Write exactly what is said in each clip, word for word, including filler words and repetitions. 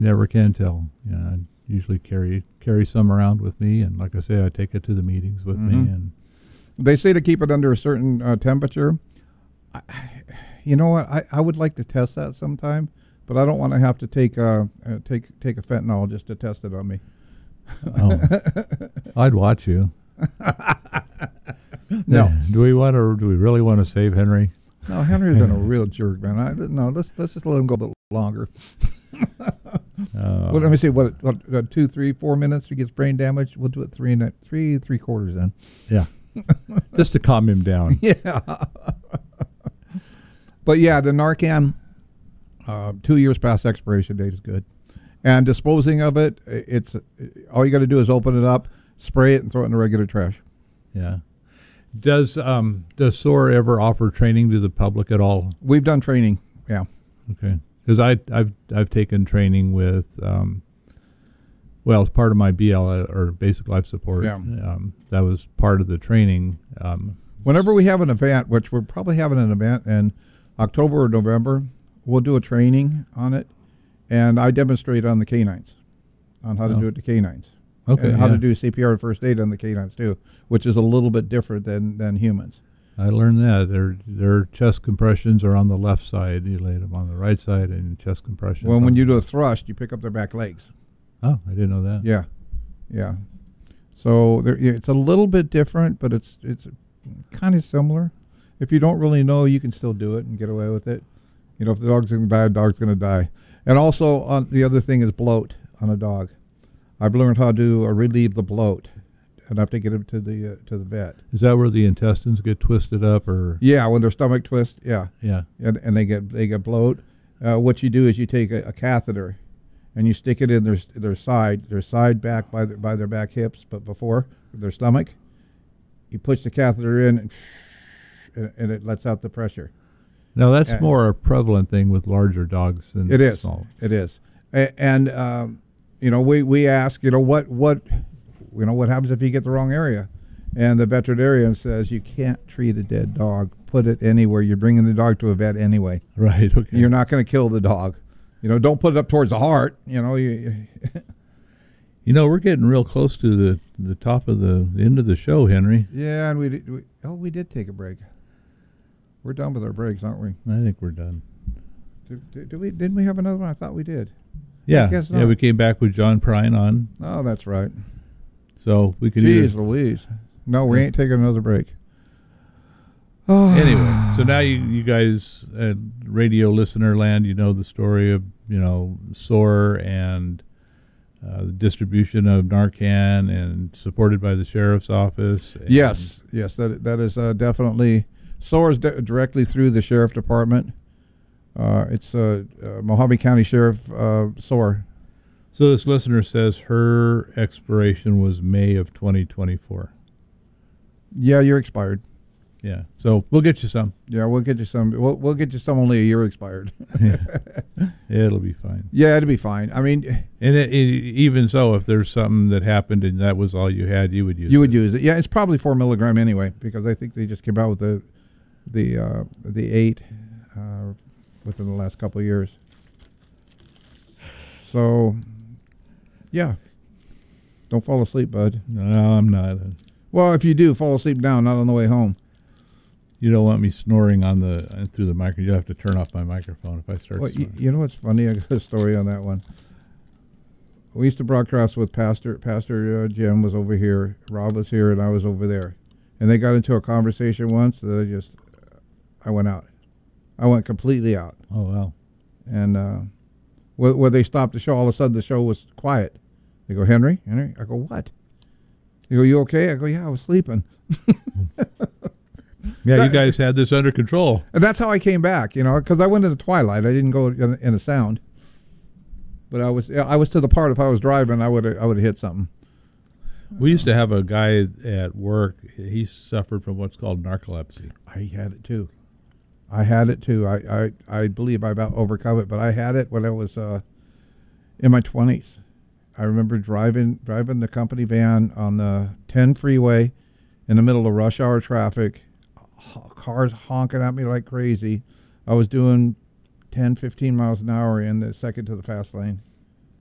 Never can tell. Yeah, I usually carry carry some around with me, and like I say, I take it to the meetings with Mm-hmm. me. And they say to keep it under a certain uh, temperature. I, you know what? I, I would like to test that sometime, but I don't want to have to take uh, uh, take take a fentanyl just to test it on me. oh, I'd watch you. No. Do we want to? Do we really want to save Henry? No, Henry's been a real jerk, man. I, no, let's let's just let him go a bit longer. Uh, Well, let me see. What, what uh, two, three, four minutes? He gets brain damage. We'll do it three and a- three, three quarters then. Yeah, just to calm him down. Yeah. But yeah, the Narcan, uh, two years past expiration date is good, and disposing of it, i- it's all you got to do is open it up, spray it, and throw it in the regular trash. Yeah. Does um does S O A R ever offer training to the public at all? We've done training. Yeah. Okay. Because I I've I've taken training with um. Well, as part of my B L or basic life support. Yeah. Um, that was part of the training. Um, Whenever we have an event, which we're probably having an event in October or November, we'll do a training on it, and I demonstrate on the canines, on how to Oh. do it to canines. Okay. And how yeah. to do C P R and first aid on the canines too, which is a little bit different than, than humans. I learned that their their chest compressions are on the left side. You lay them on the right side, and chest compressions. Well, on when you the do a left. thrust, you pick up their back legs. Oh, I didn't know that. Yeah, yeah. So there, yeah, it's a little bit different, but it's it's kind of similar. If you don't really know, you can still do it and get away with it. You know, if the dog's going to die, the dog's going to die. And also, on the other thing is bloat on a dog. I've learned how to uh, relieve the bloat, and I have to get him to the uh, to the vet. Is that where the intestines get twisted up, or Yeah, when their stomach twists, yeah, yeah? and and they get they get bloat. Uh, what you do is you take a, a catheter, and you stick it in their their side, their side back by their by their back hips, but before their stomach. You push the catheter in, and, and, and it lets out the pressure. Now that's Uh, more a prevalent thing with larger dogs than It is. small. It is. A- And um, you know, we, we ask, you know, what what you know what happens if you get the wrong area, and the veterinarian says you can't treat a dead dog. Put it anywhere. You're bringing the dog to a vet anyway. Right. Okay. You're not going to kill the dog. You know, don't put it up towards the heart. You know, you, You know, we're getting real close to the the top of the, the end of the show, Henry. yeah. And we, did, we oh we did take a break. We're done with our breaks, aren't we? I think we're done. Did, did, did we didn't we have another one? I thought we did. Yeah. guess Yeah. not. We came back with John Prine on, Oh, that's right. so we could Jeez either, Louise. No, we Yeah. ain't taking another break. anyway. So now you you guys at radio listener land, you know the story of you know S O A R and uh, the distribution of Narcan, and supported by the sheriff's office. And Yes, yes, that that is uh, definitely S O A R is di- directly through the sheriff department. Uh, it's uh, uh, Mojave County Sheriff uh, S O A R. So this listener says her expiration was May of twenty twenty-four. Yeah, you're expired. Yeah. So we'll get you some. Yeah, we'll get you some. We'll, we'll get you some only a year expired. It'll be fine. Yeah, it'll be fine. I mean, And it, it, even so, if there's something that happened and that was all you had, you would use it. you would use it. Yeah, it's probably four milligram anyway, because I think they just came out with the the uh, the eight uh, within the last couple of years. So, yeah, don't fall asleep, bud. No, I'm not. Well, if you do, fall asleep down, not on the way home. You don't want me snoring on the uh, through the microphone. You have to turn off my microphone if I start Well, you, snoring. you know what's funny? I got a story on that one. We used to broadcast with Pastor Pastor uh, Jim was over here, Rob was here, and I was over there, and they got into a conversation once that I just, I went out, I went completely out, Oh, wow. and uh, where, where they stopped the show, all of a sudden the show was quiet. They go, Henry, Henry. I go, what? They go, you okay? I go, yeah, I was sleeping. Yeah, you guys had this under control. And that's how I came back, you know, because I went into twilight. I didn't go in, in a sound, but I was I was to the part. If I was driving, I would I would have hit something. We used to have a guy at work. He suffered from what's called narcolepsy. I had it too. I had it too. I I, I believe I about overcome it, but I had it when I was uh, in my twenties. I remember driving driving the company van on the ten freeway in the middle of rush hour traffic. Cars honking at me like crazy. I was doing ten, fifteen miles an hour in the second to the fast lane.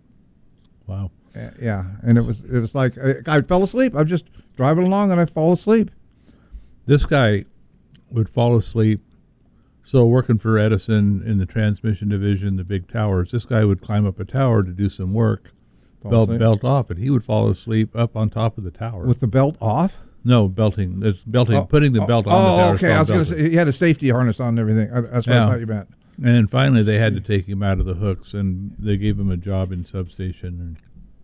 Wow. Uh, yeah, and it was it was like I, I fell asleep. I'm just driving along and I fall asleep. This guy would fall asleep. So working for Edison in the transmission division, the big towers, this guy would climb up a tower to do some work, Fall belt asleep. belt off, and he would fall asleep up on top of the tower. With the belt off? no, belting. There's belting, Oh, putting the oh, belt on oh, the tower. is okay. I was called going to belting. say he had a safety harness on and everything. I, that's what Yeah. I thought you meant. And then finally they had to take him out of the hooks, and they gave him a job in substation. And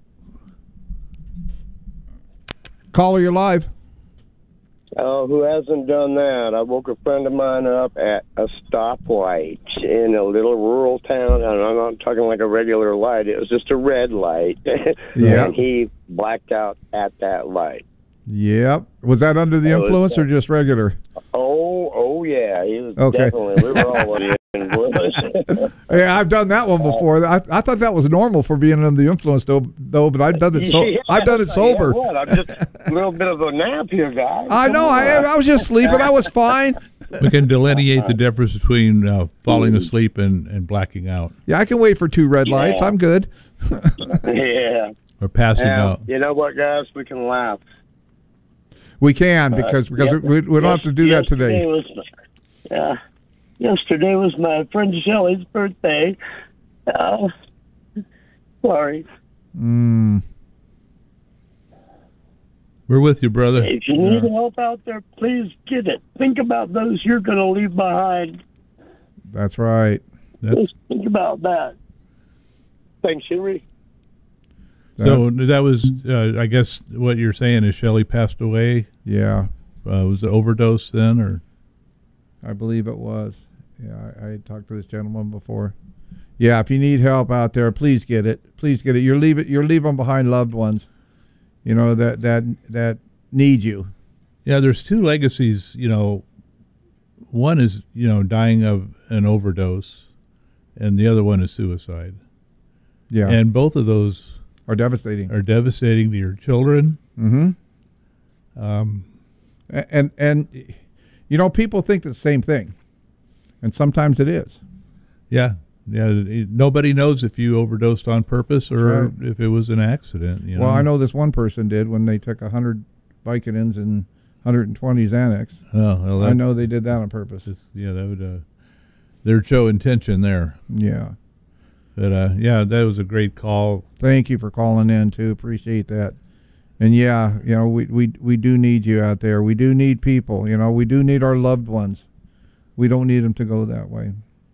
Caller, you're live. Oh, who hasn't done that? I woke a friend of mine up at a stoplight in a little rural town, and I'm not talking like a regular light. It was just a red light. Yeah. And he blacked out at that light. Yep. Was that under the Oh, it's influence or that. just regular? Oh, oh yeah. He was Okay. definitely, we were all under the influence. Yeah, I've done that one before. I, I thought that was normal for being under the influence, though. Though, but I've done it. So Yeah, I've done it sober. Yeah, what? I'm just a little bit of a nap here, guys. I Come know. I, on. I was just sleeping. I was fine. we can delineate the difference between uh, falling asleep and, and blacking out, Yeah, I can wait for two red lights. Yeah. I'm good. Yeah. or passing Now, out. you know what, guys? We can laugh. We can because because Yep. we, we don't have to do that Yesterday today. Was, yeah, yesterday was my friend Shelley's birthday. Uh, sorry. Mm. We're with you, brother. If you need help out there, please get it. Think about those you're going to leave behind. That's right. That's, Just think about that. Thanks, Henry. so that was, uh, I guess, what you're saying is Shelley passed away. Yeah, Uh, was it overdose then, or? I believe it was. Yeah, I, I had talked to this gentleman before. Yeah, if you need help out there, please get it. Please get it. You're leaving you're leaving behind loved ones, you know, that that that need you. Yeah, there's two legacies. You know, one is you know dying of an overdose, and the other one is suicide. Yeah, And both of those are devastating. are devastating to your children. Mm-hmm. Um, And, and and you know, people think the same thing, and sometimes it is. yeah, yeah. It, nobody knows if you overdosed on purpose or Right. if it was an accident. You Well, know? I know this one person did when they took a hundred Vicodins and one hundred twenty Xanax. Oh, well, that, I know they did that on purpose. Yeah, that would. Uh, there'd show intention there. Yeah. But uh, yeah, that was a great call. Thank you for calling in too. Appreciate that. And yeah, you know, we, we we do need you out there. We do need people. You know, we do need our loved ones. We don't need them to go that way.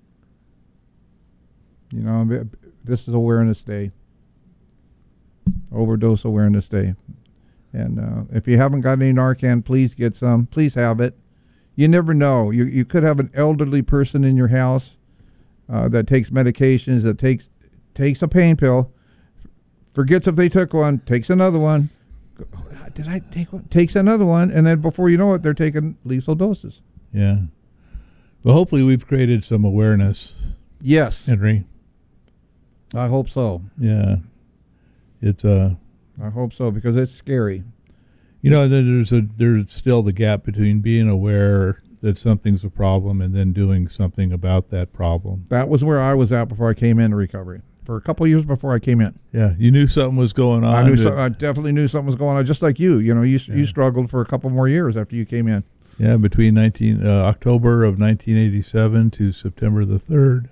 You know, this is Awareness Day. Overdose Awareness Day. And uh, if you haven't got any Narcan, please get some. Please have it. You never know. You you could have an elderly person in your house uh, that takes medications, that takes takes a pain pill, forgets if they took one, takes another one. Go, oh, did I take one? Takes another one, and then before you know it, they're taking lethal doses. Yeah. Well, hopefully we've created some awareness, Yes, Henry. I hope so. Yeah. It's uh, I hope so because it's scary. you know, there's a there's still the gap between being aware that something's a problem and then doing something about that problem. That was where I was at before I came into recovery. For a couple of years before I came in, Yeah, you knew something was going on. I knew. that- So, I definitely knew something was going on. Just like you, you know, you Yeah. you struggled for a couple more years after you came in. Yeah, between nineteen uh, October of nineteen eighty-seven to September the third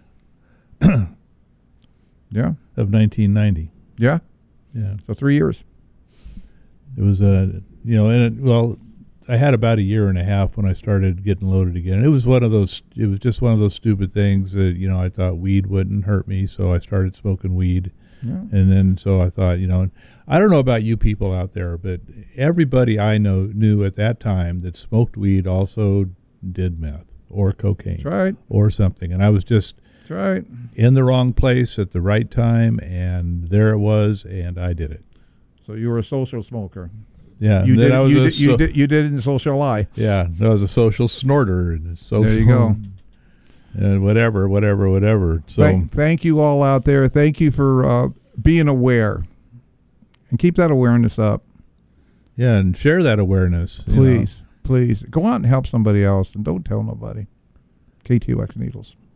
Yeah, of nineteen ninety. yeah. Yeah, So three years. it was uh, you know, and it, well, I had about a year and a half when I started getting loaded again. It was one of those. It was just one of those stupid things that you know I thought weed wouldn't hurt me, so I started smoking weed. Yeah. And then so I thought, you know, I don't know about you people out there, but everybody I know knew at that time that smoked weed also did meth or cocaine That's right. or something. And I was just That's right. in the wrong place at the right time, and there it was, and I did it. So you were a social smoker. Yeah, You and then did, I was you, a did, you so- did. You did it in social lie. Yeah, I was a social snorter and a social. There you go. And whatever, whatever, whatever. So Thank, thank you all out there. Thank you for uh, being aware, and keep that awareness up, yeah, and share that awareness, you know. please. Please go out and help somebody else, and don't tell nobody. K T U X Needles.